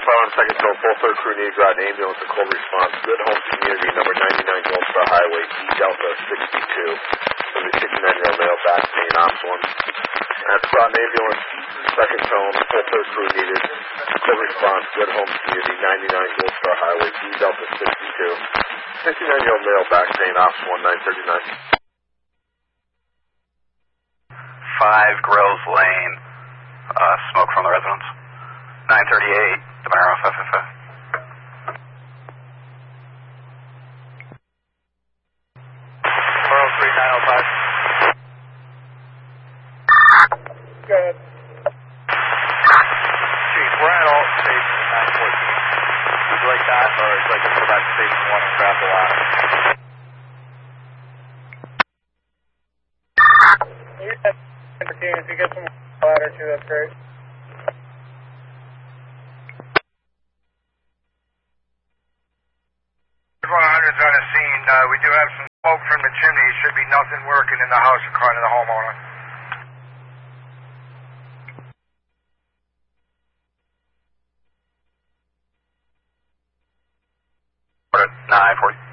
second tow, full third crew needs an ambulance and cold response. Good Homes Community, number 99 Gold Star Highway, D Delta 62. From the 69-year-old male back main ops 1. That's brought an ambulance, second tone, full third crew needed. Cold response, Good Homes Community, 99 Gold Star Highway, D Delta 62. 69-year-old male back main ops 1, 939. 5 Groves Lane, smoke from the residence. 938, Camaro, 555. Camaro 3905. Go ahead. Chief, we're at all stations at 914. Would you like that, or would you like to go back to station 1 and grab the ladder? If you get some ladder too, that's great. 100's on the scene. We do have some smoke from the chimney. Should be nothing working in the house in front of the homeowner. 940.